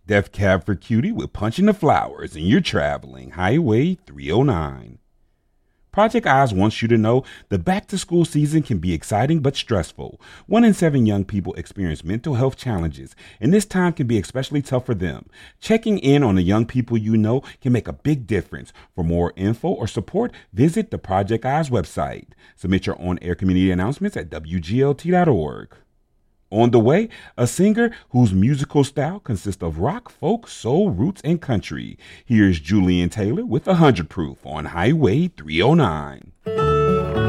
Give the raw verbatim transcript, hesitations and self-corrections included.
Def Cab for Cutie with Punching the Flowers, and you're traveling Highway three oh nine. Project Eyes wants you to know the back-to-school season can be exciting but stressful. One in seven young people experience mental health challenges, and this time can be especially tough for them. Checking in on the young people you know can make a big difference. For more info or support, visit the Project Eyes website. Submit your on-air community announcements at W G L T dot org. On the way, a singer whose musical style consists of rock, folk, soul, roots, and country. Here's Julian Taylor with one hundred Proof on Highway three oh nine.